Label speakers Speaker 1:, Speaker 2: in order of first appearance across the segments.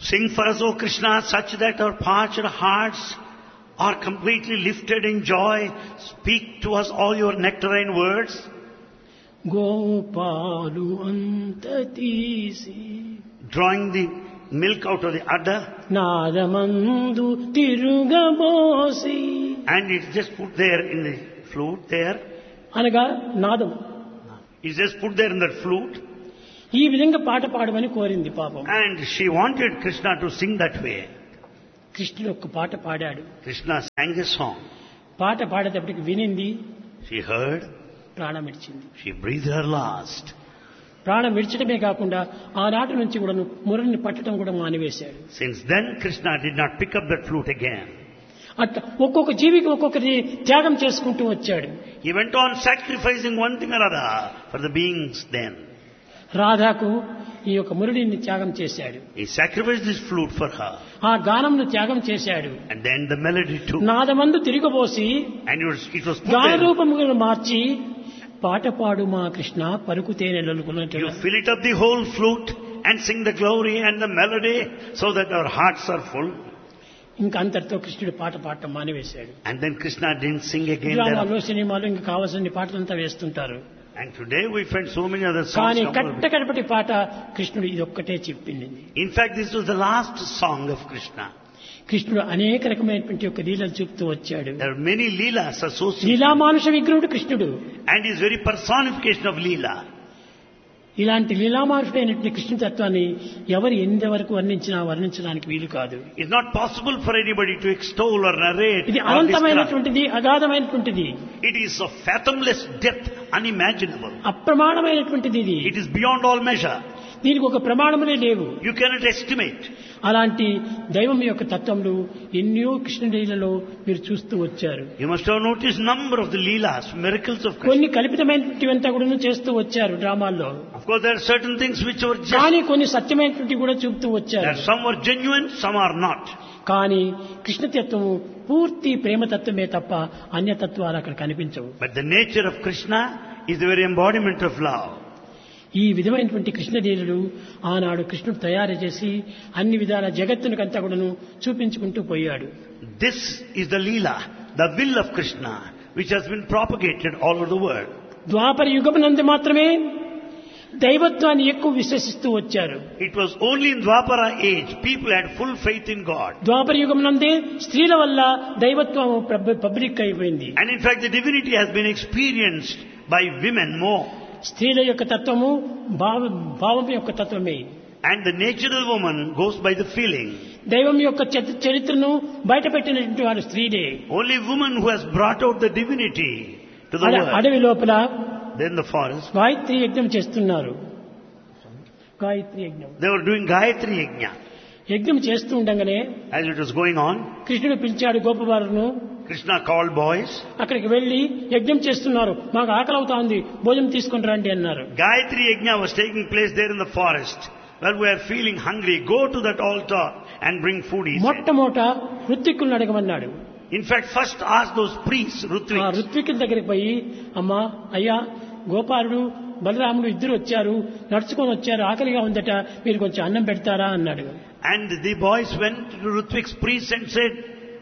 Speaker 1: Sing for us, O Krishna, such that our parched hearts are completely lifted in joy. Speak to us all your nectarine words.
Speaker 2: గోపాలు అంత తీసి
Speaker 1: Drawing the milk out of the udder,
Speaker 2: నాదమందు తిరుగబోసి,
Speaker 1: and it's just put there in the flute there.
Speaker 2: అనగా నాదం.
Speaker 1: It's just put there in that flute.
Speaker 2: ఈ విధంగా పాట పాడమని కోరింది పాపం.
Speaker 1: And she wanted Krishna to sing that way.
Speaker 2: కృష్ణుడు ఒక పాట పాడాడు.
Speaker 1: Krishna sang a song.
Speaker 2: పాట పాడేటప్పటికి వినింది,
Speaker 1: She heard,
Speaker 2: ప్రాణం విడిచింది.
Speaker 1: she breathed her last.
Speaker 2: ప్రాణం విడిచడమే కాకుండా ఆనాటి నుంచి కూడా మురళిని పట్టడం కూడా మానివేశాడు.
Speaker 1: Since then, Krishna did not pick up that flute again.
Speaker 2: అట్లా ఒక్కొక్క జీవికి ఒక్కొక్కటి త్యాగం చేసుకుంటూ వచ్చాడు.
Speaker 1: He went on sacrificing one thing or other for the beings then.
Speaker 2: రాధాకు ఈ యొక్క మురళిని త్యాగం చేశాడు.
Speaker 1: He sacrificed his flute for her.
Speaker 2: ఆ గానంను త్యాగం చేశాడు.
Speaker 1: And then the melody too.
Speaker 2: నాదమందు తిరిగబోసి
Speaker 1: And it was put
Speaker 2: గాన
Speaker 1: there.
Speaker 2: రూపముగా మార్చి పాట పాడు మా Krishna పలుకుతేనే లలుకున్నట్టు.
Speaker 1: You fill it up the whole flute and sing the glory and the melody so that our hearts are full.
Speaker 2: ఇంకా అంతటితో కృష్ణుడు పాట పాడటం మానివేశాడు.
Speaker 1: And then Krishna didn't sing again.
Speaker 2: డ్రామాలో సినిమాలో ఇంకా కావాల్సిన పాటలంతా వేస్తుంటారు.
Speaker 1: And today we find so many other
Speaker 2: కానీ
Speaker 1: songs.
Speaker 2: కట్టకడపటి పాట కృష్ణుడు ఇదొక్కటే చెప్పింది.
Speaker 1: In fact, this was the last song of Krishna.
Speaker 2: కృష్ణుడు అనేక రకమైనటువంటి యొక్క లీలలు చూపుతూ వచ్చాడు.
Speaker 1: There are many leelas associated.
Speaker 2: లీలా మానుష విగ్రహుడు కృష్ణుడు.
Speaker 1: And his very personification of leela.
Speaker 2: ఇలాంటి లీలామానుషుడైనటువంటి కృష్ణ తత్వాన్ని ఎవరు ఎంతవరకు వర్ణించడానికి వీలు కాదు.
Speaker 1: It's not possible for anybody to extol or narrate.
Speaker 2: ఇది
Speaker 1: or describe.
Speaker 2: అనంతమైనటువంటిది, అగాధమైనటువంటిది,
Speaker 1: It is of fathomless depth, unimaginable.
Speaker 2: అప్రమాణమైనటువంటిది. ఇది
Speaker 1: It is beyond all measure.
Speaker 2: దీనికి ఒక ప్రమాణములే లేవు.
Speaker 1: You cannot estimate.
Speaker 2: అలాంటి దైవం యొక్క తత్వములు ఎన్నో కృష్ణలీలలో మీరు చూస్తూ వచ్చారు.
Speaker 1: You must have noticed number of the leelas, miracles of Krishna.
Speaker 2: కొన్ని కల్పితమైనటువంటివంతా కూడా చేస్తూ వచ్చారు డ్రామాల్లో.
Speaker 1: Of course, there are certain things which were just.
Speaker 2: కానీ కొన్ని సత్యమైనటువంటి కూడా చూపుతూ వచ్చారు.
Speaker 1: There some were genuine, some are not.
Speaker 2: కానీ కృష్ణతత్వము పూర్తి ప్రేమతత్వమే తప్ప అన్యతత్వాలు అక్కడ కనిపించవు.
Speaker 1: But the nature of Krishna is the very embodiment of love.
Speaker 2: ఈ విధమైనటువంటి కృష్ణలీలలు ఆనాడు కృష్ణుడు తయారు చేసి అన్ని విధాల జగత్తునికంతా కూడాను చూపించుకుంటూ పోయాడు.
Speaker 1: This is the leela, the will of Krishna, which has been propagated all over the world.
Speaker 2: ద్వాపర యుగమునందు మాత్రమే దైవత్వాన్ని ఎక్కువ విశ్వసిస్తూ వచ్చారు.
Speaker 1: It was only in Dwapara age people had full faith in God.
Speaker 2: ద్వాపర యుగమునందే స్త్రీల వల్ల దైవత్వం పబ్లిక్ అయిపోయింది.
Speaker 1: And in fact the divinity has been experienced by women more.
Speaker 2: స్త్రీల యొక్క తత్వము భావం యొక్క తత్వమే.
Speaker 1: And the natural woman goes by the feeling.
Speaker 2: దైవం యొక్క చరిత్రను బయటపెట్టినటువంటి వారు స్త్రీలే.
Speaker 1: Only woman who has brought out the divinity to the world.
Speaker 2: అడవి లోపల
Speaker 1: Then the forest.
Speaker 2: గాయత్రి యజ్ఞం చేస్తున్నారు. గాయత్రి యజ్ఞం.
Speaker 1: They were doing Gayatri Yajna.
Speaker 2: యజ్ఞం చేస్తూ ఉండగానే
Speaker 1: As it was going on,
Speaker 2: కృష్ణుడు పిలిచాడు గోపబాలను.
Speaker 1: Krishna called boys.
Speaker 2: అక్కడికి వెళ్లి యజ్ఞం చేస్తున్నారు, మాకు ఆకలి అవుతా ఉంది, భోజనం తీసుకొని రండి అన్నారు.
Speaker 1: Gayatri Yajna was taking place there in the forest. Well, we are feeling hungry. Go to that altar and bring food, he said.
Speaker 2: మొట్టమొదట ఋత్విక్కులను అడగమన్నాడు.
Speaker 1: In fact, first ask those priests,
Speaker 2: ఆ
Speaker 1: Ritviks.
Speaker 2: ఋత్విక్కుల దగ్గరికి పోయి, అమ్మా అయ్యా గోపాలుడు బలరాముడు ఇద్దరు వచ్చారు, నడుచుకొని వచ్చారు, ఆకలిగా ఉందట, మీరు కొంచెం అన్నం పెడతారా అన్నాడు.
Speaker 1: And the boys went to Ritvik's priests and said,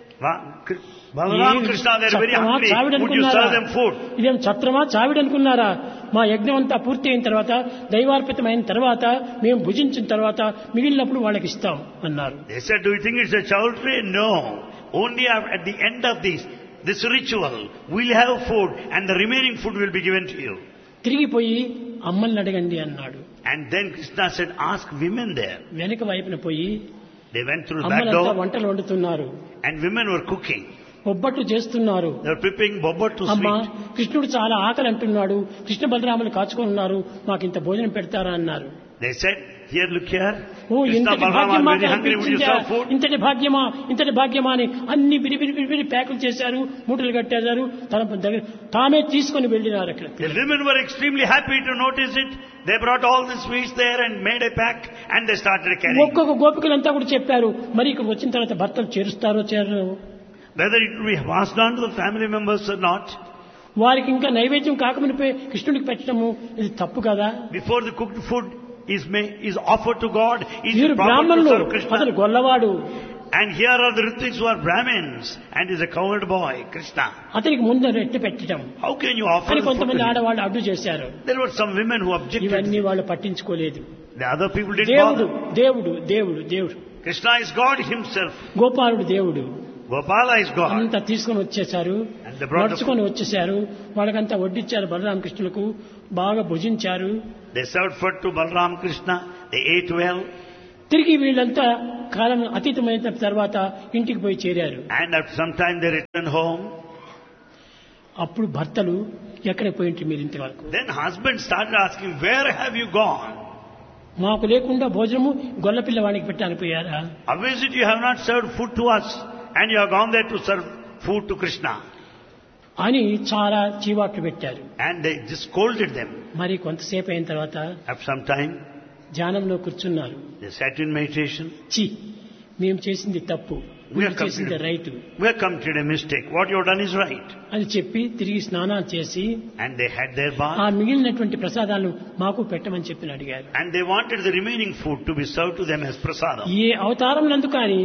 Speaker 1: Balaram, Krishna, they are very hungry. Would you serve them food?
Speaker 2: ఇదేం ఛత్రమా చావిడి అనుకున్నారా? మా యజ్ఞం అంతా పూర్తి అయిన తర్వాత, దైవార్పితమైన తర్వాత, మేము భుజించిన తర్వాత మిగిలినప్పుడు వాళ్ళకి ఇస్తాం అన్నారు.
Speaker 1: They said, do you think it's a chowdhury? No. Only at the end of this ritual, we'll have food and the remaining food will be given to you.
Speaker 2: తిరిగిపోయి అమ్మల్ని అడగండి అన్నాడు.
Speaker 1: And then Krishna said, ask women there.
Speaker 2: వెనక వైపున పోయి
Speaker 1: They went through that
Speaker 2: అమ్మలంతా
Speaker 1: door
Speaker 2: వంటలు వండుతున్నారు,
Speaker 1: and women were cooking.
Speaker 2: బొబ్బట్లు చేస్తున్నారు.
Speaker 1: They were preparing bobbat to
Speaker 2: అమ్మా
Speaker 1: sweet.
Speaker 2: కృష్ణుడు చాలా ఆకలి అంటున్నాడు, కృష్ణ బలరాములు కాచుకొని ఉన్నారు, మాకు ఇంత భోజనం పెడతారా అన్నారు.
Speaker 1: They said, here, look here.
Speaker 2: Oh
Speaker 1: Krishna,
Speaker 2: ఇంతటి
Speaker 1: Balaram
Speaker 2: భాగ్యమా
Speaker 1: are very hungry. Would you serve food?
Speaker 2: ఇంతటి భాగ్యమా అని అన్ని బిరి ప్యాకులు చేశారు, మూటలు కట్టేశారు, తన దగ్గర తామే తీసుకొని వెళ్ళినారు. అక్కడ
Speaker 1: The women were extremely happy to notice it. They brought all the sweets there and made a pack and they started carrying.
Speaker 2: ఒక్కొక్క గోపికలంతా కూడా చెప్పారు, మరి ఇక్కడ వచ్చిన తర్వాత భర్తలు చేరుస్తారో చేరరు,
Speaker 1: Whether it will be passed on to the family members or not.
Speaker 2: వారికి ఇంకా నైవేద్యం కాకమునిపై కృష్ణుడికి పెట్టడము ఇది తప్పు కదా.
Speaker 1: Before the cooked food is offered to God, is
Speaker 2: వీరు
Speaker 1: proper to
Speaker 2: బ్రాహ్మణులు,
Speaker 1: serve Krishna.
Speaker 2: అతను గొల్లవాడు.
Speaker 1: And here are the Ritiks who are Brahmins and is a coward boy, Krishna.
Speaker 2: అతనికి ముందు రెట్టి పెట్టడం
Speaker 1: How can you offer
Speaker 2: అని
Speaker 1: the food
Speaker 2: కొంతమంది
Speaker 1: to him?
Speaker 2: ఆడవాళ్ళు అడ్డు చేశారు.
Speaker 1: There were some women who objected.
Speaker 2: ఇవన్నీ వాళ్ళు పట్టించుకోలేదు.
Speaker 1: The other people didn't
Speaker 2: దేవుడు
Speaker 1: bother.
Speaker 2: దేవుడు దేవుడు దేవుడు,
Speaker 1: Krishna is God himself.
Speaker 2: గోపాలుడు దేవుడు
Speaker 1: Gopala is God.
Speaker 2: అంతా తీసుకొని వచ్చేసారు,
Speaker 1: And they brought the
Speaker 2: నడుచుకొని వచ్చేసారు. వాళ్ళకంతా వడ్డిచ్చారు, బలరామకృష్ణులకు బాగా భుజించారు.
Speaker 1: They served food to Balram Krishna. They ate well.
Speaker 2: తిరిగి వీళ్ళంతా కాలం అతీతమైన తర్వాత ఇంటికి పోయి చేరారు.
Speaker 1: And after some time they returned home.
Speaker 2: అప్పుడు భర్తలు ఎక్కడ పోయింటి మీరు ఇంతవరకు?
Speaker 1: Then husband started asking, where have you gone?
Speaker 2: మాకు లేకుండా భోజనము గొల్లపిల్లవాడికి పెట్టడానికి పోయారా?
Speaker 1: How is it you have not served food to us and you have gone there to serve food to Krishna?
Speaker 2: అని చాలా చీవాట్లు పెట్టారు.
Speaker 1: And they just scolded them.
Speaker 2: మరి కొంతసేపు అయిన తర్వాత
Speaker 1: After some time,
Speaker 2: ధ్యానంలో కూర్చున్నారు.
Speaker 1: they sat in meditation.
Speaker 2: చి, మేము చేసింది తప్పు,
Speaker 1: We
Speaker 2: మీరు
Speaker 1: have
Speaker 2: చేసింది right
Speaker 1: we have committed a mistake. What you have done is right.
Speaker 2: అని చెప్పి తిరిగి స్నానాలు చేసి
Speaker 1: And they had their
Speaker 2: ఆ
Speaker 1: bath.
Speaker 2: మిగిలినటువంటి ప్రసాదాలు మాకు పెట్టమని చెప్పి అడిగారు.
Speaker 1: And they wanted the remaining food to be served to them as prasadam.
Speaker 2: ఏ అవతారం నందు కానీ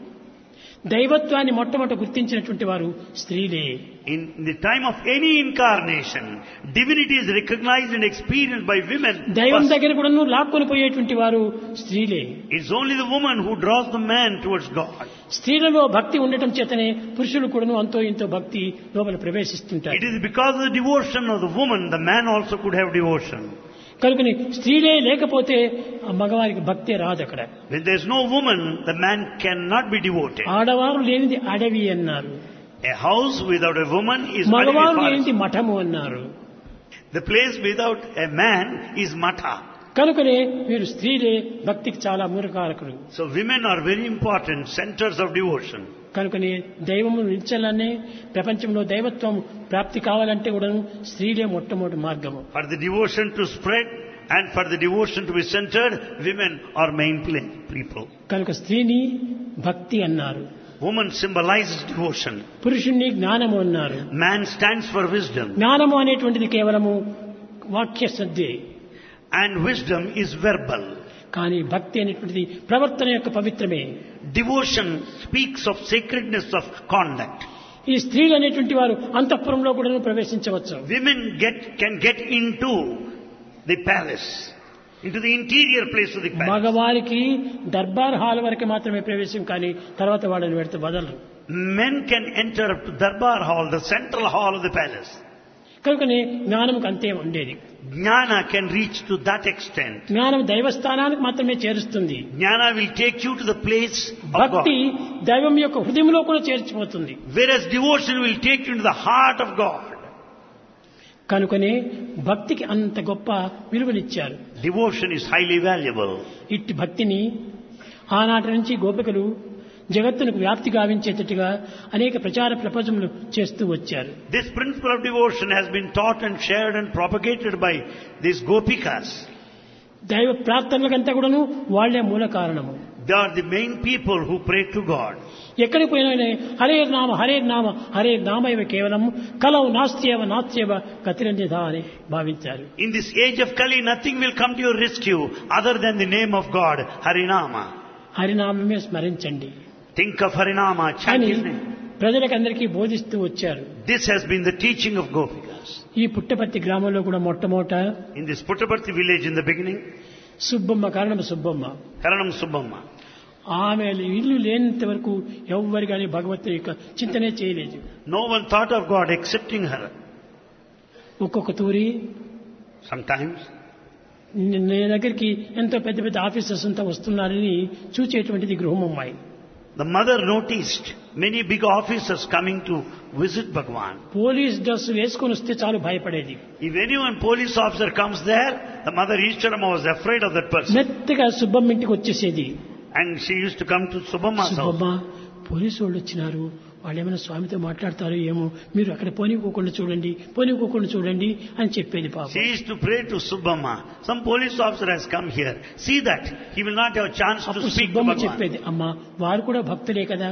Speaker 2: దైవత్వాన్ని మొట్టమొదట గుర్తించినటువంటి వారు స్త్రీలే.
Speaker 1: In the time of any incarnation, divinity is recognized and experienced by women.
Speaker 2: దైవం
Speaker 1: First,
Speaker 2: దగ్గర కూడా లాక్కొని పోయేటువంటి వారు స్త్రీలే.
Speaker 1: it's only the woman who draws the man towards God.
Speaker 2: స్త్రీలలో భక్తి ఉండటం చేతనే పురుషులు కూడాను అంతో ఇంతో భక్తి లోపల
Speaker 1: It
Speaker 2: ప్రవేశిస్తుంటారు.
Speaker 1: is because of the devotion of the woman, the man also could have devotion.
Speaker 2: కనుకని స్త్రీలే లేకపోతే ఆ మగవారికి భక్తే రాదు అక్కడ.
Speaker 1: When there is no woman, the man cannot be devoted.
Speaker 2: ఆడవారు లేనిది అడవి అన్నారు,
Speaker 1: A house without a woman is
Speaker 2: మగవారు
Speaker 1: Advi
Speaker 2: లేనిది
Speaker 1: forest.
Speaker 2: మఠము అన్నారు.
Speaker 1: The place without a man is matha.
Speaker 2: కనుకనే వీరు స్త్రీలే భక్తికి చాలా మూలకారకులు.
Speaker 1: So women are very important centers of devotion.
Speaker 2: కనుకనే దైవము నిలిచాలనే ప్రపంచంలో దైవత్వం ప్రాప్తి కావాలంటే కూడా స్త్రీలే మొట్టమొదటి మార్గము.
Speaker 1: For the devotion to spread and for the devotion to be centered, women are main people.
Speaker 2: కనుక స్త్రీని భక్తి అన్నారు,
Speaker 1: Woman symbolizes devotion.
Speaker 2: పురుషుణ్ణి జ్ఞానము అన్నారు.
Speaker 1: Man stands for wisdom.
Speaker 2: జ్ఞానము అనేటువంటిది కేవలము వాక్య సద్దే,
Speaker 1: And wisdom is verbal.
Speaker 2: కానీ భక్తి అనేటువంటిది ప్రవర్తన యొక్క పవిత్రమే.
Speaker 1: Devotion speaks of sacredness of conduct.
Speaker 2: ఈ స్త్రీలు అనేటువంటి వారు అంతఃపురంలో కూడా ప్రవేశించవచ్చు.
Speaker 1: Women can get into the palace, into the interior place of the palace.
Speaker 2: మగవారికి దర్బార్ హాల్ వరకు మాత్రమే ప్రవేశం, కానీ తర్వాత వాళ్ళని పెడితే వదలరు.
Speaker 1: Men can enter up to Darbar Hall, the central hall of the palace.
Speaker 2: కనుకనే జ్ఞానముకు అంతే ఉండేది.
Speaker 1: Jnana can reach to that extent.
Speaker 2: జ్ఞానం దైవస్థానానికి మాత్రమే చేరుస్తుంది.
Speaker 1: Jnana will take you to the place of
Speaker 2: భక్తి
Speaker 1: God.
Speaker 2: దైవం యొక్క హృదయంలో కూడా చేర్చిపోతుంది.
Speaker 1: Whereas devotion will take you to the heart of God.
Speaker 2: కనుకనే భక్తికి అంత గొప్ప విలువనిచ్చారు.
Speaker 1: Devotion is highly valuable.
Speaker 2: ఇట్టి భక్తిని ఆనాటి నుంచి గోపికలు జగత్తునకు వ్యాప్తి గావించేటట్టుగా అనేక ప్రచార ప్రపంచములు చేస్తూ వచ్చారు.
Speaker 1: This principle of devotion has been taught and shared and propagated by these gopikas.
Speaker 2: దైవ ప్రార్థనలకంతా కూడాను వాళ్లే మూల కారణము.
Speaker 1: They are the main people who pray to God.
Speaker 2: ఎక్కడికి పోయినా హరే నామ హరే నామ హరే నామైవ కేవలం కలవు నాస్త్యేవ నాస్త్యేవ గతిరన్యథా అని భావించారు.
Speaker 1: In this age of Kali, nothing will come to your rescue other than the name of God, Harinama.
Speaker 2: హరినామమే స్మరించండి
Speaker 1: Think of Harinama, chant
Speaker 2: అని
Speaker 1: His name.
Speaker 2: ప్రజలకందరికీ బోధిస్తూ వచ్చారు.
Speaker 1: This has been the teaching of Gopikas.
Speaker 2: ఈ పుట్టపర్తి గ్రామంలో కూడా మొట్టమొదట
Speaker 1: In this Puttaparthi village in the beginning,
Speaker 2: Subbamma కారణం Subbamma,
Speaker 1: Karanam Subbamma.
Speaker 2: ఆమె ఇల్లు లేనంత వరకు ఎవ్వరు కానీ భగవంతుని యొక్క చింతనే చేయలేదు.
Speaker 1: No one thought of God excepting her.
Speaker 2: ఒక్కొక్క తూరి
Speaker 1: Sometimes
Speaker 2: నీ దగ్గరికి ఎంతో పెద్ద పెద్ద ఆఫీసర్స్ అంతా వస్తున్నారని చూచేటువంటిది గృహమమ్మాయి.
Speaker 1: the mother noticed many big officers coming to visit Bhagwan.
Speaker 2: Police dress వేసుకొని వస్తే చాలు భయపడేది.
Speaker 1: If anyone police officer comes there, the mother Ishtarama was afraid of that person.
Speaker 2: మెత్తగా సుబ్బమ్మ ఇంటికి వచ్చేసేది.
Speaker 1: And she used to come to Subbamma's house.
Speaker 2: Subbamma, police వాళ్ళు వచ్చినారు, వాళ్ళు ఏమైనా స్వామితో మాట్లాడతారో ఏమో, మీరు అక్కడ పోనీకోకుండా చూడండి అని చెప్పేది పాపం.
Speaker 1: She used to pray to Subbamma. Some police officer has come here. See that he will not have a chance to
Speaker 2: అప్పుడు
Speaker 1: speak to
Speaker 2: సుబ్బమ్మ
Speaker 1: Bhagwan.
Speaker 2: చెప్పేది, అమ్మా వారు కూడా భక్తులే కదా.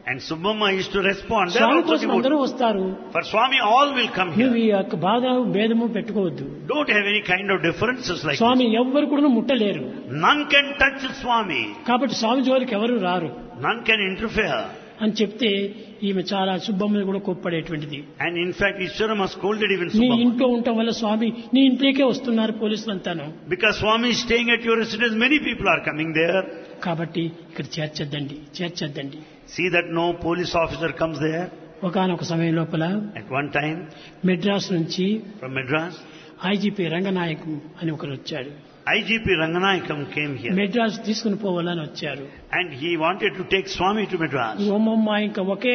Speaker 1: And Subbamma used to respond. There
Speaker 2: Swamy
Speaker 1: also
Speaker 2: కోసం అందరూ
Speaker 1: devotees.
Speaker 2: వస్తారు.
Speaker 1: For Swami, all will come
Speaker 2: నువ్వు
Speaker 1: here.
Speaker 2: ఈ యొక్క బాధ భేదము పెట్టుకోవద్దు.
Speaker 1: Don't have any kind of differences like
Speaker 2: Swamy
Speaker 1: this.
Speaker 2: ఎవ్వరు కూడా ముట్టలేరు.
Speaker 1: None can touch Swami.
Speaker 2: కాబట్టి స్వామి జోలికి ఎవరు రారు
Speaker 1: None can interfere.
Speaker 2: అని చెప్తే ఈమె చాలా సుబ్బమ్మని కూడా కోప్పడేటువంటిది.
Speaker 1: And in fact, Ishwarama scolded even
Speaker 2: నీ
Speaker 1: Subbamma.
Speaker 2: ఇంట్లో ఉండటం వల్ల స్వామి నీ ఇంట్లోకే వస్తున్నారు పోలీసులు అంతాను.
Speaker 1: Because Swami is staying at your residence, many people are coming there.
Speaker 2: కాబట్టి ఇక్కడ చేర్చొద్దండి.
Speaker 1: See that no police officer comes there.
Speaker 2: ఒకానొక సమయం లోపల
Speaker 1: At one time,
Speaker 2: మెడ్రాస్ నుంచి
Speaker 1: from Madras,
Speaker 2: ఐజీపీ రంగనాయకం అని ఒకరు వచ్చాడు.
Speaker 1: IGP Ranganayakam came here.
Speaker 2: Madras తీసుకుని పోవాలని వచ్చారు.
Speaker 1: And he wanted to take Swami to Madras.
Speaker 2: ఓమమ్మ ఇంకా ఒకే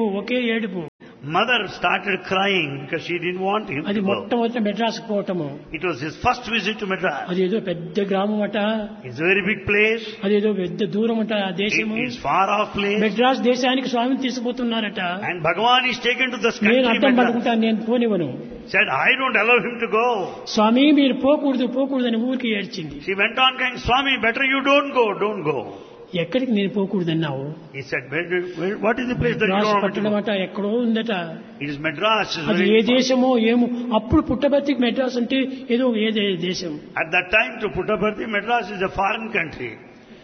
Speaker 2: ఏడుపు.
Speaker 1: Mother started crying because she didn't want him
Speaker 2: అది
Speaker 1: to go.
Speaker 2: మొట్టమొదటి మెడ్రాస్కి పోవటము.
Speaker 1: It was his first visit to Madras.
Speaker 2: అదేదో పెద్ద గ్రామం అట,
Speaker 1: It's a very big place.
Speaker 2: అదేదో పెద్ద దూరం అట ఆ దేశము.
Speaker 1: It is far off place.
Speaker 2: Madras దేశానికి స్వామిని తీసుకుపోతున్నారట.
Speaker 1: And Bhagavan is taken to this
Speaker 2: నేను
Speaker 1: country,
Speaker 2: అర్థం
Speaker 1: Madras.
Speaker 2: పడుకుంటాను, నేను పోనివ్వను.
Speaker 1: Said, I don't allow him to go.
Speaker 2: స్వామి మీరు పోకూడదని ఊరికి ఏడ్చింది.
Speaker 1: She went on crying, Swami, better you don't go.
Speaker 2: ఎక్కడికి నేను పోకూడదన్నావు?
Speaker 1: He said, what is the place that you
Speaker 2: Madras
Speaker 1: don't want to
Speaker 2: పట్టణం
Speaker 1: go?
Speaker 2: అట ఎక్కడో ఉందట.
Speaker 1: It is Madras. It's
Speaker 2: అది
Speaker 1: very
Speaker 2: ఏ
Speaker 1: far.
Speaker 2: దేశమో ఏమో. అప్పుడు పుట్టబర్తికి మెడ్రాస్ అంటే ఏదో దేశం.
Speaker 1: At that time to Puttaparthi, Madras is a foreign country.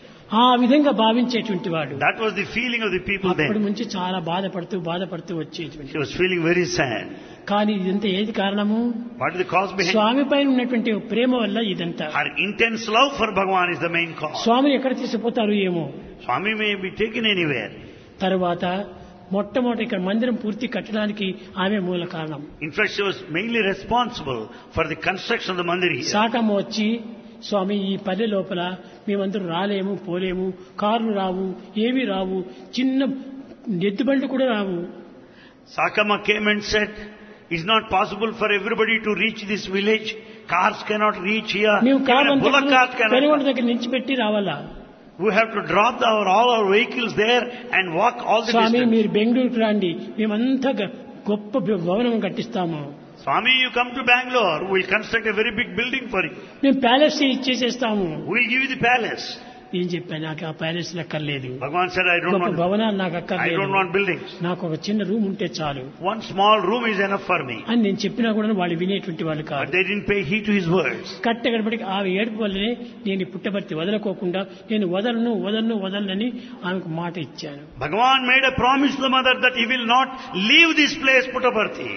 Speaker 2: ఆ విధంగా భావించేటువంటి వాడు.
Speaker 1: That was the feeling of the people
Speaker 2: అప్పటి
Speaker 1: then.
Speaker 2: నుంచి చాలా బాధపడుతూ వచ్చేటువంటి.
Speaker 1: She was feeling very sad.
Speaker 2: కానీ ఇదంతా ఏది కారణము?
Speaker 1: What is the cause behind?
Speaker 2: స్వామి పైన ఉన్నటువంటి ప్రేమ వల్ల ఇదంతా.
Speaker 1: Her intense love for Bhagavan is the main cause.
Speaker 2: స్వామిని ఎక్కడ తీసుకుపోతారు ఏమో.
Speaker 1: Swami may be taken anywhere.
Speaker 2: తర్వాత మొట్టమొదటి ఇక్కడ మందిరం పూర్తి కట్టడానికి ఆమె మూల కారణం.
Speaker 1: In fact, she was mainly responsible for the construction of the mandir here.
Speaker 2: శాకమ్మ వచ్చి, స్వామి ఈ పల్లె లోపల మేమందరూ రాలేము, పోలేము, కార్లు రావు, ఏవి రావు, చిన్న ఎద్దుబండ్లు కూడా రావు.
Speaker 1: Sakama came and said, it's not possible for everybody to reach this village. Cars cannot reach here.
Speaker 2: మేము
Speaker 1: Even
Speaker 2: కార్లు
Speaker 1: a bullock cart
Speaker 2: Penugonda
Speaker 1: cannot.
Speaker 2: దగ్గర నుంచి పెట్టి రావాలా?
Speaker 1: We have to drop all our vehicles there and walk all the
Speaker 2: Swamy
Speaker 1: distance.
Speaker 2: మీరు బెంగళూరుకు రండి, మేమంతా గొప్ప భవనం కట్టిస్తాము.
Speaker 1: Swami, you come to Bangalore, we'll construct a very big building for you.
Speaker 2: మేము palace ఇచ్చేసేస్తాము.
Speaker 1: We'll give you the palace.
Speaker 2: ఏం చెప్పాను, నాకు ఆ ప్యాలెస్ అక్కర్లేదు.
Speaker 1: Bhagavan said, I don't
Speaker 2: గొప్ప
Speaker 1: want,
Speaker 2: భవనాలు నాకు
Speaker 1: I
Speaker 2: అక్కర్లేదు.
Speaker 1: don't want buildings.
Speaker 2: నాకు ఒక చిన్న రూమ్ ఉంటే చాలు
Speaker 1: One small room is enough for me.
Speaker 2: అని నేను చెప్పినా కూడా వాళ్ళు వినేటువంటి వాళ్ళు
Speaker 1: But
Speaker 2: కాదు.
Speaker 1: they didn't pay heed to his words.
Speaker 2: కట్టగడపడికి ఆ ఏడుపు వల్లనే నేను ఈ పుట్టబర్తి వదలకోకుండా నేను వదలనని ఆమెకు మాట ఇచ్చాను.
Speaker 1: Bhagavan made a promise to the mother that he will not leave this place, Puttaparthi.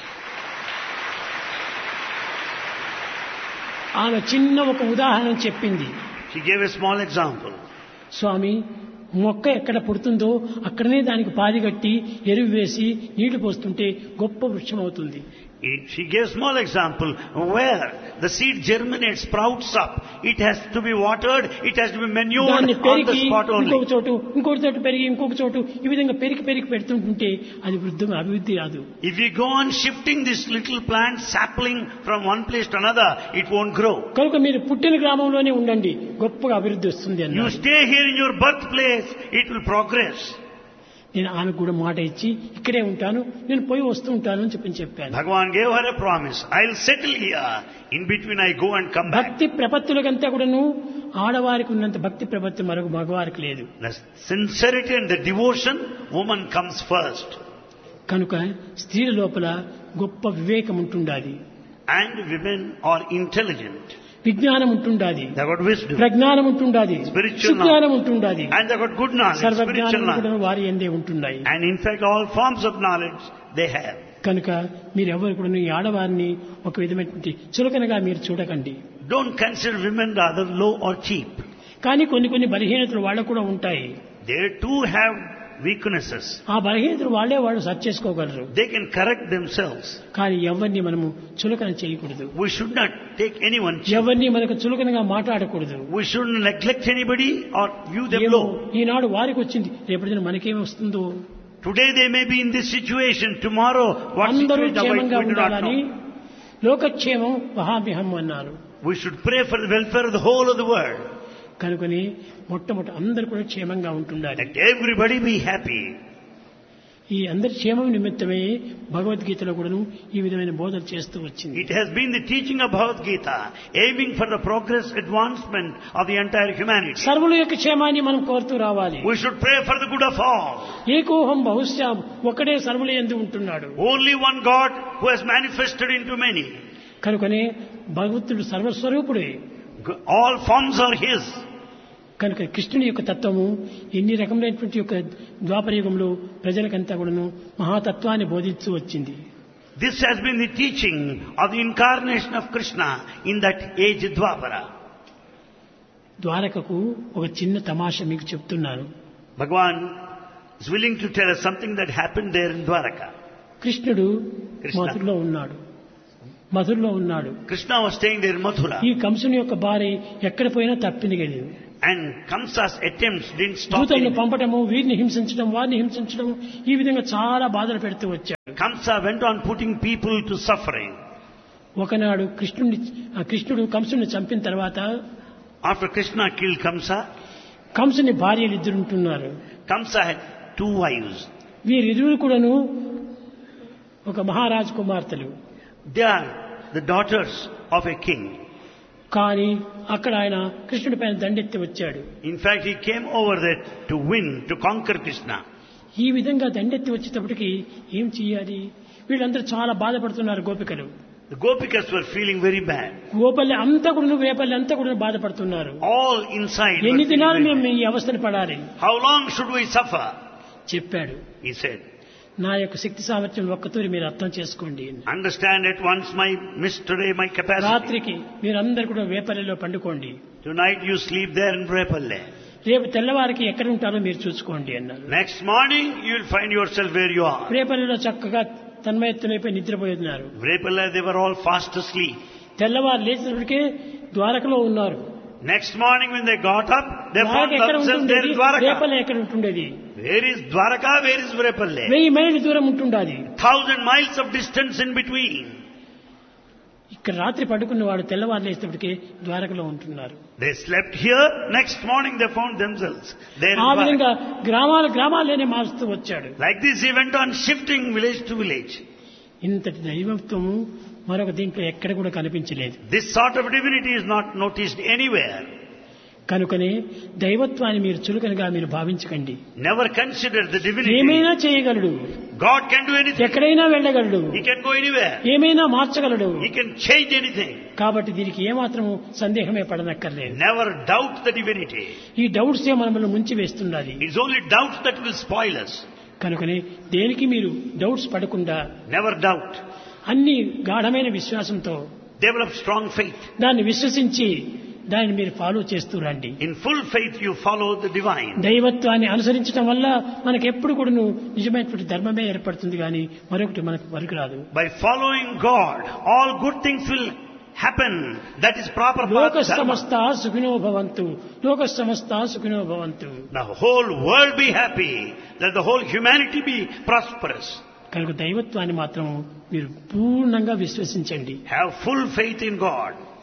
Speaker 2: ఆమె చిన్న ఒక ఉదాహరణ చెప్పింది.
Speaker 1: She gave a small example.
Speaker 2: స్వామి మొక్క ఎక్కడ పుడుతుందో అక్కడనే దానికి పాది కట్టి ఎరువు వేసి నీళ్లు పోస్తుంటే గొప్ప వృక్షం అవుతుంది.
Speaker 1: She gave a small example where the seed germinates, sprouts up. It has to be watered, it has to be manured
Speaker 2: దాన్ని
Speaker 1: on the
Speaker 2: పెరిగి
Speaker 1: spot only.
Speaker 2: ఇంకొక చోటు పెరిగి ఇంకొక చోటు ఈ విధంగా పెరిగి పెడుతుంటుంటే అది అభివృద్ధి రాదు.
Speaker 1: If you go on shifting this little plant sapling from one place to another, it won't grow.
Speaker 2: కనుక మీరు పుట్టిన గ్రామంలోనే ఉండండి, గొప్పగా అభివృద్ధి వస్తుంది
Speaker 1: You
Speaker 2: అన్నారు.
Speaker 1: stay here in your birthplace, it will progress.
Speaker 2: నేను ఆమెకు కూడా మాట ఇచ్చి ఇక్కడే ఉంటాను, నేను పోయి వస్తూ ఉంటాను అని చెప్పాను.
Speaker 1: Bhagavan gave her a promise. I'll settle here. In between I go and come back.
Speaker 2: భక్తి ప్రపత్తులకంతా కూడాను ఆడవారికి ఉన్నంత భక్తి ప్రపత్తి మరొక మగవారికి లేదు.
Speaker 1: The sincerity and the devotion, woman comes first.
Speaker 2: కనుక స్త్రీల లోపల గొప్ప వివేకం ఉంటుండాలి,
Speaker 1: And women are intelligent.
Speaker 2: విజ్ఞానం ఉంటుండాలి,
Speaker 1: They got wisdom.
Speaker 2: ప్రజ్ఞానం ఉంటుండాలి,
Speaker 1: Spiritual
Speaker 2: సుజ్ఞానం ఉంటుండాలి,
Speaker 1: And they got good knowledge, spiritual
Speaker 2: సర్వజ్ఞానం కూడా
Speaker 1: knowledge.
Speaker 2: వారి ఎందే ఉంటున్నాయి.
Speaker 1: And in fact, all forms of knowledge they have.
Speaker 2: కనుక మీరెవరు కూడా ఈ ఆడవారిని ఒక విధమైనటువంటి చులకనగా మీరు చూడకండి.
Speaker 1: Don't consider women rather low or cheap.
Speaker 2: కానీ కొన్ని బలహీనతలు వాళ్ళకు కూడా ఉంటాయి.
Speaker 1: They too have weaknesses.
Speaker 2: ఆ బలహీనతలు వాళ్ళు సరి చేసుకోగలరు.
Speaker 1: They can correct themselves.
Speaker 2: కానీ ఎవరిని మనము చులకన చేయకూడదు,
Speaker 1: We should not take anyone cheap.
Speaker 2: ఎవరిని మనకు చులకనగా మాట్లాడకూడదు.
Speaker 1: We shouldn't neglect anybody or view them
Speaker 2: ఏమో
Speaker 1: low.
Speaker 2: ఈనాడు వారికి వచ్చింది, రేపటి మనకేమి వస్తుందో.
Speaker 1: Today they may be in this situation. Tomorrow what
Speaker 2: అందరూ
Speaker 1: situation
Speaker 2: క్షేమంగా
Speaker 1: we do not
Speaker 2: ఉండాలని
Speaker 1: know.
Speaker 2: లోకక్షేమం మహాభిహం అన్నారు.
Speaker 1: We should pray for the welfare of the whole of the world.
Speaker 2: కనుకొని మొట్టమొదటి అందరూ కూడా క్షేమంగా ఉంటుండాలి.
Speaker 1: Let everybody be happy.
Speaker 2: ఈ అందరి క్షేమం నిమిత్తమే భగవద్గీతలో కూడాను ఈ విధమైన బోధన చేస్తూ వచ్చింది.
Speaker 1: It has been the teaching of Bhagavad Gita, aiming for the progress, advancement of the entire humanity.
Speaker 2: సర్వుల యొక్క క్షేమాన్ని మనం కోరుతూ రావాలి.
Speaker 1: We should pray for the good of all.
Speaker 2: ఏకోహం బహుశ్యా, ఒకడే సర్వుల యందు ఉంటున్నాడు.
Speaker 1: Only one God who has manifested into many.
Speaker 2: కనుకనే భగవంతుడు సర్వస్వరూపుడే.
Speaker 1: All forms are His.
Speaker 2: కనుక కృష్ణుని యొక్క తత్వము ఎన్ని రకములైనటువంటి యొక్క ద్వాపర యుగంలో ప్రజలకంతా కూడాను మహాతత్వాన్ని బోధిస్తూ వచ్చింది.
Speaker 1: This has been the teaching of the incarnation of Krishna in that age Dwapara.
Speaker 2: ద్వారకకు ఒక చిన్న తమాషా మీకు చెప్తున్నాను.
Speaker 1: Bhagavan is willing to tell us something that happened there in Dwaraka.
Speaker 2: కృష్ణుడు
Speaker 1: కృష్ణ.
Speaker 2: మధురలో ఉన్నాడు.
Speaker 1: Krishna was staying there in Mathura.
Speaker 2: ఈ కంసుని యొక్క భార్య ఎక్కడ పోయినా తప్పింది కదా.
Speaker 1: And Kamsa's attempts didn't stop
Speaker 2: దూతలను
Speaker 1: him.
Speaker 2: పంపటము, వీరిని హింసించడం, వారిని హింసించడం, ఈ విధంగా చాలా బాధలు పెడుతూ వచ్చాడు.
Speaker 1: Kamsa went on putting people to suffering.
Speaker 2: ఒకనాడు కృష్ణుడు కంసుని చంపిన తర్వాత
Speaker 1: After Krishna killed Kamsa,
Speaker 2: కంసుని భార్యలు ఇద్దరు ఉంటున్నారు.
Speaker 1: Kamsa had 2 wives.
Speaker 2: వీరిరువురు కూడాను ఒక మహారాజు కుమార్తెలు.
Speaker 1: They are the daughters of a king.
Speaker 2: కానీ అక్కడ ఆయన కృష్ణుడి పైన దండెత్తి వచ్చాడు.
Speaker 1: In fact, he came over there to win, to conquer Krishna.
Speaker 2: ఈ విధంగా దండెత్తి వచ్చేటప్పటికి ఏం చెయ్యాలి? వీళ్ళందరూ చాలా బాధపడుతున్నారు గోపికలు.
Speaker 1: The Gopikas were feeling very bad.
Speaker 2: గోపల్లి అంతా కూడా, రేపల్లి అంతా కూడా బాధపడుతున్నారు.
Speaker 1: All inside were
Speaker 2: ఎన్ని
Speaker 1: feeling
Speaker 2: దినాలు
Speaker 1: very
Speaker 2: మేము
Speaker 1: bad.
Speaker 2: ఈ అవస్థను పడాలి?
Speaker 1: How long should we suffer?
Speaker 2: చెప్పాడు.
Speaker 1: He said.
Speaker 2: నా యొక్క శక్తి సామర్థ్యం ఒక్కతూరి మీరు అర్థం చేసుకోండి.
Speaker 1: Understand at once my mystery, my capacity.
Speaker 2: రాత్రికి మీరందరూ కూడా వేపల్లిలో పండుకోండి.
Speaker 1: Tonight you sleep there in Vrepalle.
Speaker 2: రేపు తెల్లవారికి ఎక్కడ ఉంటారో మీరు చూసుకోండి అన్నారు.
Speaker 1: Next morning you will find yourself where you are.
Speaker 2: రేపల్లిలో చక్కగా తన్మయత్తునైపోయి నిద్రపోతున్నారు.
Speaker 1: Vrepalle, they were all fast asleep.
Speaker 2: తెల్లవారు లేచినప్పటికే ద్వారకలో ఉన్నారు.
Speaker 1: Next morning when they got up, they
Speaker 2: Dwaraka
Speaker 1: found
Speaker 2: ఎక్కడ
Speaker 1: themselves there
Speaker 2: ఉంటుండేది?
Speaker 1: in Dwaraka.
Speaker 2: Repalle ఎక్కడ ఉంటుండేది?
Speaker 1: Where is Dwaraka? Where is Vrepalle?
Speaker 2: 1000 మైళ్ళు దూరం ఉంటుండాది.
Speaker 1: 1000 miles of distance in between.
Speaker 2: ఇక్కడ రాత్రి పడుకున్న వాడు తెల్లవారు లేచేటప్పటికే ద్వారకలో ఉంటున్నారు.
Speaker 1: They slept here. Next morning they found themselves there in
Speaker 2: ఆ విధంగా
Speaker 1: Dwaraka.
Speaker 2: గ్రామాలనే మారుస్తూ వచ్చాడు.
Speaker 1: Like this he went on shifting village to village.
Speaker 2: ఇంతటి దైవత్వము మరొక దీంట్లో ఎక్కడ కూడా కనిపించలేదు.
Speaker 1: This sort of divinity is not noticed anywhere.
Speaker 2: కనుకనే దైవత్వాన్ని మీరు చులకనగా మీరు భావించకండి.
Speaker 1: Never consider the divinity.
Speaker 2: ఏమైనా చేయగలడు,
Speaker 1: God can do anything.
Speaker 2: ఎక్కడైనా వెళ్ళగలడు,
Speaker 1: He can go anywhere.
Speaker 2: ఏమైనా మార్చగలడు.
Speaker 1: He can change anything.
Speaker 2: కాబట్టి దీనికి ఏమాత్రము సందేహమే పడనక్కర్లేదు.
Speaker 1: Never doubt the divinity.
Speaker 2: ఈ డౌట్స్ మనల్ని ముంచి వేస్తున్నది.
Speaker 1: It's only doubts that will spoil us.
Speaker 2: కనుకనే దేనికి మీరు డౌట్స్ పడకుండా
Speaker 1: Never doubt.
Speaker 2: అన్ని గాఢమైన విశ్వాసంతో
Speaker 1: Develop strong faith.
Speaker 2: దాన్ని విశ్వసించి దాన్ని మీరు ఫాలో చేస్తూ రండి.
Speaker 1: In full faith you follow the divine.
Speaker 2: దైవత్వాన్ని అనుసరించడం వల్ల మనకు ఎప్పుడు కూడా నిజమైనటువంటి ధర్మమే ఏర్పడుతుంది, కానీ మరొకటి మనకు పనికిరాదు.
Speaker 1: By following God, all good things will happen. That is proper path.
Speaker 2: లోక
Speaker 1: dharma.
Speaker 2: సమస్త సుఖినో భవంతు, లోక సమస్త సుఖినో భవంతు.
Speaker 1: The whole world be happy. Let the whole humanity be prosperous.
Speaker 2: కనుక దైవత్వాన్ని మాత్రం మీరు పూర్ణంగా విశ్వసించండి.
Speaker 1: Have full faith in God.